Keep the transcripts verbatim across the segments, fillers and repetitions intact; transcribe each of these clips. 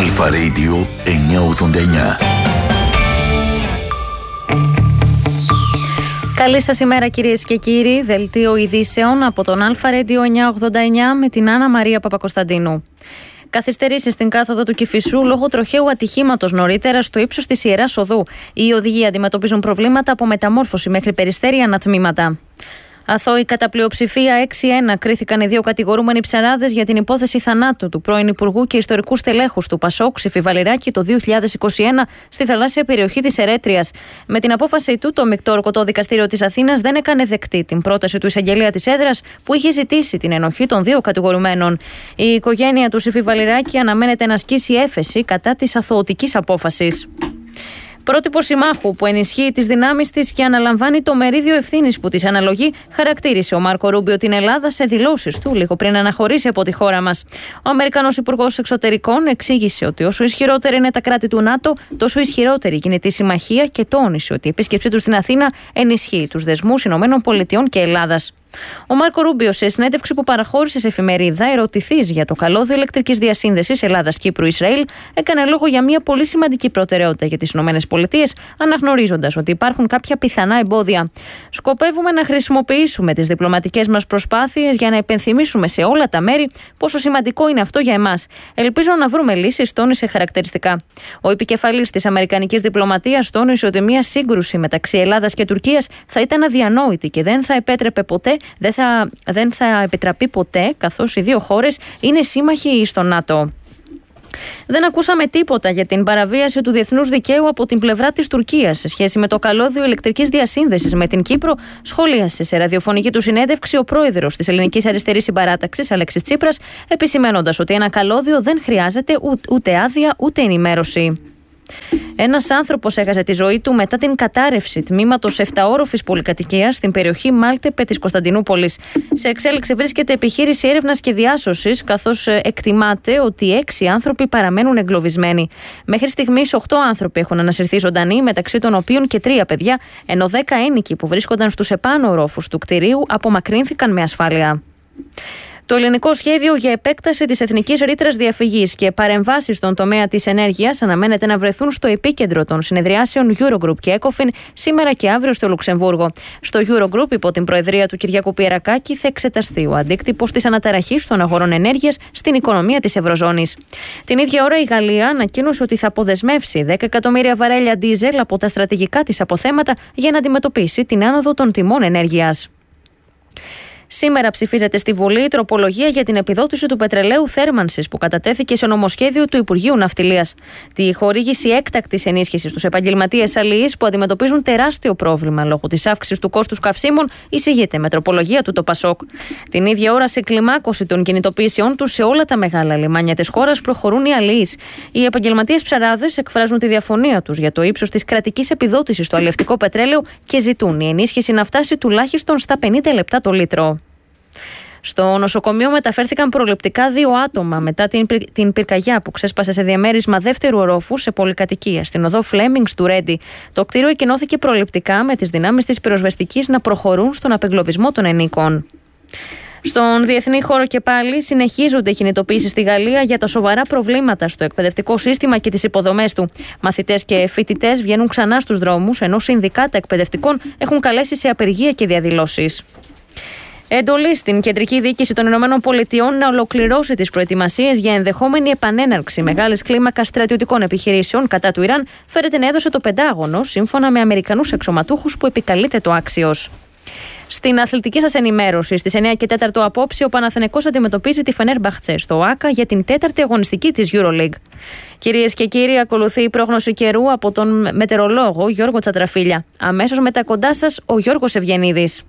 Αλφα Radio εννιακόσια ογδόντα εννιά. Καλή σας ημέρα κυρίες και κύριοι. Δελτίο ειδήσεων από τον Αλφα Radio εννιακόσια ογδόντα εννιά με την Άννα Μαρία Παπακοσταντίνου. Καθυστερήσεις στην κάθοδο του Κηφισού λόγω τροχαίου ατυχήματος νωρίτερα στο ύψος της Ιεράς Οδού. Οι οδηγοί αντιμετωπίζουν προβλήματα από μεταμόρφωση μέχρι Περιστέρι ανατμήματα. Αθώοι κατά πλειοψηφία έξι ένα κρίθηκαν οι δύο κατηγορούμενοι ψαράδες για την υπόθεση θανάτου του πρώην Υπουργού και ιστορικού στελέχους του Πασόκ Ψιφί Βαληράκη το δύο χιλιάδες είκοσι ένα στη θαλάσσια περιοχή της Ερέτριας. Με την απόφαση του, το Μεικτό Ορκωτό Δικαστήριο της Αθήνας δεν έκανε δεκτή την πρόταση του εισαγγελέα της έδρας που είχε ζητήσει την ενοχή των δύο κατηγορουμένων. Η οικογένεια του Ψιφί Βαληράκη αναμένεται να ασκήσει έφεση κατά της αθωωτικής απόφασης. Πρότυπο συμμάχου που ενισχύει τις δυνάμεις της και αναλαμβάνει το μερίδιο ευθύνης που της αναλογεί, χαρακτήρισε ο Μάρκο Ρούμπιο την Ελλάδα σε δηλώσεις του λίγο πριν αναχωρήσει από τη χώρα μας. Ο Αμερικανός Υπουργός Εξωτερικών εξήγησε ότι όσο ισχυρότερα είναι τα κράτη του ΝΑΤΟ, τόσο ισχυρότερη γίνεται η συμμαχία και τόνισε ότι η επίσκεψή του στην Αθήνα ενισχύει τους δεσμούς ΗΠΑ και Ελλάδας. Ο Μάρκο Ρούμπιο, σε συνέντευξη που παραχώρησε σε εφημερίδα, ερωτηθής για το καλώδιο ηλεκτρικής διασύνδεσης Ελλάδα-Κύπρου-Ισραήλ, έκανε λόγο για μια πολύ σημαντική προτεραιότητα για τις ΗΠΑ, αναγνωρίζοντας ότι υπάρχουν κάποια πιθανά εμπόδια. Σκοπεύουμε να χρησιμοποιήσουμε τις διπλωματικές μας προσπάθειες για να υπενθυμίσουμε σε όλα τα μέρη πόσο σημαντικό είναι αυτό για εμάς. Ελπίζω να βρούμε λύσεις, τόνισε χαρακτηριστικά. Ο επικεφαλής της αμερικανικής διπλωματίας τόνισε ότι μια σύγκρουση μεταξύ Ελλάδας και Τουρκίας θα ήταν αδιανόητη και δεν θα επέτρεπε ποτέ. Δεν θα, δεν θα επιτραπεί ποτέ, καθώς οι δύο χώρες είναι σύμμαχοι στο ΝΑΤΟ. Δεν ακούσαμε τίποτα για την παραβίαση του διεθνούς δικαίου από την πλευρά της Τουρκίας σε σχέση με το καλώδιο ηλεκτρικής διασύνδεσης με την Κύπρο, σχολίασε σε ραδιοφωνική του συνέντευξη ο πρόεδρος της Ελληνικής Αριστερής Συμπαράταξης, Αλέξης Τσίπρας, επισημένοντας ότι ένα καλώδιο δεν χρειάζεται ούτε άδεια ούτε ενημέρωση. Ένας άνθρωπος έχασε τη ζωή του μετά την κατάρρευση τμήματος επταόροφης πολυκατοικίας στην περιοχή Μάλτεπε της Κωνσταντινούπολης. Σε εξέλιξη βρίσκεται επιχείρηση έρευνας και διάσωσης, καθώς εκτιμάται ότι έξι άνθρωποι παραμένουν εγκλωβισμένοι. Μέχρι στιγμής, οκτώ άνθρωποι έχουν ανασυρθεί ζωντανοί, μεταξύ των οποίων και τρία παιδιά, ενώ δέκα ένοικοι που βρίσκονταν στους επάνω ορόφους του κτηρίου απομακρύνθηκαν με ασφάλεια. Το ελληνικό σχέδιο για επέκταση της εθνικής ρήτρας διαφυγής και παρεμβάσεις στον τομέα της ενέργειας αναμένεται να βρεθούν στο επίκεντρο των συνεδριάσεων Eurogroup και ECOFIN σήμερα και αύριο στο Λουξεμβούργο. Στο Eurogroup, υπό την προεδρία του Κυριάκου Πιερακάκη, θα εξεταστεί ο αντίκτυπος της αναταραχής των αγορών ενέργειας στην οικονομία της Ευρωζώνης. Την ίδια ώρα, η Γαλλία ανακοίνωσε ότι θα αποδεσμεύσει δέκα εκατομμύρια βαρέλια ντίζελ από τα στρατηγικά της αποθέματα για να αντιμετωπίσει την άνοδο των τιμών ενέργειας. Σήμερα ψηφίζεται στη Βουλή η τροπολογία για την επιδότηση του πετρελαίου θέρμανσης που κατατέθηκε σε νομοσχέδιο του Υπουργείου Ναυτιλίας. Τη χορήγηση έκτακτης ενίσχυσης στους επαγγελματίες αλληλείς που αντιμετωπίζουν τεράστιο πρόβλημα λόγω της αύξησης του κόστους καυσίμων εισηγείται με τροπολογία του το Πασόκ. Την ίδια ώρα, σε κλιμάκωση των κινητοποιήσεών τους σε όλα τα μεγάλα λιμάνια της χώρας προχωρούν οι αλληλείς. Οι επαγγελματίες ψαράδες εκφράζουν τη διαφωνία τους για το ύψος της κρατικής επιδότησης στο αλλιευτικό πετρέλαιο και ζητούν η ενίσχυση να φτάσει τουλάχιστον στα πενήντα λεπτά το λίτρο. Στο νοσοκομείο μεταφέρθηκαν προληπτικά δύο άτομα μετά την, την πυρκαγιά που ξέσπασε σε διαμέρισμα δεύτερου ορόφου σε πολυκατοικία στην οδό Φλέμινγκς του Ρέντι. Το κτίριο εκκοινώθηκε προληπτικά με τις δυνάμεις της πυροσβεστικής να προχωρούν στον απεγκλωβισμό των ενίκων. Στον διεθνή χώρο και πάλι συνεχίζονται οι κινητοποιήσεις στη Γαλλία για τα σοβαρά προβλήματα στο εκπαιδευτικό σύστημα και τις υποδομές του. Μαθητές και φοιτητές βγαίνουν ξανά στους δρόμους, ενώ συνδικάτα εκπαιδευτικών έχουν καλέσει σε απεργία και διαδηλώσεις. Εντολή στην Κεντρική Διοίκηση των Ηνωμένων Πολιτειών να ολοκληρώσει τις προετοιμασίες για ενδεχόμενη επανέναρξη μεγάλης κλίμακας στρατιωτικών επιχειρήσεων κατά του Ιράν φέρεται να έδωσε το Πεντάγωνο, σύμφωνα με Αμερικανούς αξιωματούχους που επικαλείται το άξιος. Στην αθλητική σας ενημέρωση, στις εννιά και τέσσερα απόψε, ο Παναθηναϊκός αντιμετωπίζει τη Φενέρμπαχτσε στο ΟΑΚΑ για την τέταρτη αγωνιστική της EuroLeague. Κυρίες και κύριοι, ακολουθεί η πρόγνωση καιρού από τον μετεωρολόγο Γιώργο Τσατραφίλια. Αμέσως μετά κοντά σας ο Γιώργος Ευγενίδης.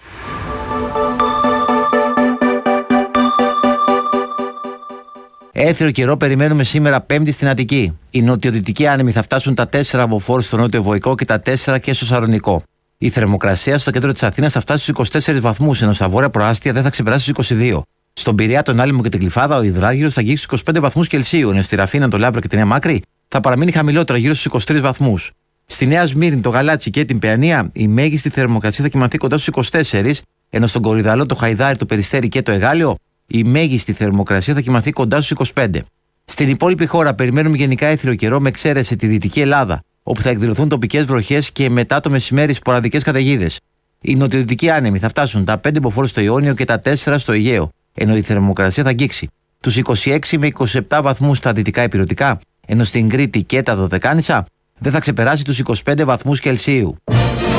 Έθριο καιρό περιμένουμε σήμερα Πέμπτη στην Αττική. Οι νοτιοδυτικοί άνεμοι θα φτάσουν τα τέσσερα από Φόρ στο νότιο Βοϊκό και τα τέσσερα και στο Σαλονικό. Η θερμοκρασία στο κέντρο της Αθήνας θα φτάσει στους είκοσι τέσσερις βαθμούς, ενώ στα βόρεια προάστια δεν θα ξεπεράσει τους είκοσι δύο. Στον Πειραιά, τον Άλυμο και την Κλιφάδα, ο υδράργυρος θα αγγίξει στους είκοσι πέντε βαθμούς Κελσίου, ενώ στη Ραφίνα, τον Λάμπρο και την Νέα Μάκρη θα παραμείνει χαμηλότερα, γύρω στους είκοσι τρεις βαθμούς. Στη Νέα Σμύρνη, το Γαλάτσι και την Παιανία, η μέγιστη θερμοκρασία θα κυμανθεί κοντά στους είκοσι τέσσερις, ενώ στον Κορυδαλό, το Χαϊδάρι, το Περιστέρι και το Εγάλιο, η μέγιστη θερμοκρασία θα κυμανθεί κοντά στους είκοσι πέντε. Στην υπόλοιπη χώρα περιμένουμε γενικά έθριο καιρό με εξαίρεση τη Δυτική Ελλάδα, όπου θα εκδηλωθούν τοπικές βροχές και μετά το μεσημέρι σποραδικές καταιγίδες. Οι νοτιοδυτικοί άνεμοι θα φτάσουν τα πέντε μποφόρ στο Ιόνιο και τα τέσσερα στο Αιγαίο, ενώ η θερμοκρασία θα αγγίξει τους είκοσι έξι με είκοσι επτά βαθμούς στα δυτικά ηπειρωτικά, ενώ στην Κρήτη και τα Δωδεκάνησα δεν θα ξεπεράσει τους είκοσι πέντε βαθμούς Κελσίου.